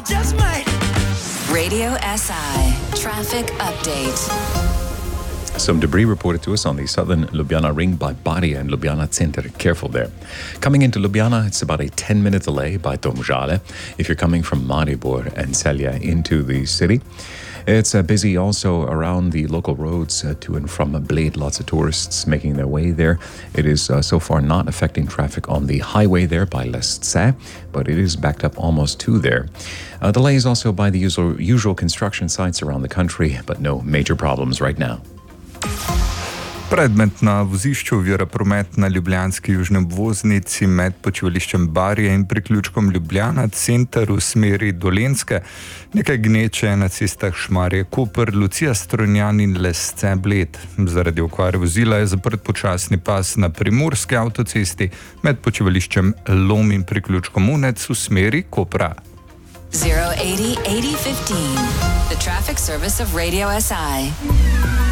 just might. Radio SI Traffic Update. Some debris reported to us on the southern Ljubljana ring by Barje and Ljubljana Center. Careful there. Coming into Ljubljana, it's about a 10-minute delay by Domžale if you're coming from Maribor and Celje into the city. It's busy also around the local roads to and from Bled. Lots of tourists making their way there. It is so far not affecting traffic on the highway there by Lesce, but it is backed up almost to there. Delays also by the usual construction sites around the country, but no major problems right now. Predmet na vozišču ovira promet na ljubljanski južni obvoznici med počivališčem Barje in priključkom Ljubljana Center v smeri Dolenjske. Nekaj gneče na cestah Šmarje-Koper, Lucija-Strunjan in Lesce-Bled. Zaradi okvare vozila je zaprt počasni pas na primorski avtocesti med počivališčem Lom in priključkom Unec v smeri Kopra. 080 8015, the traffic service of Radio SI.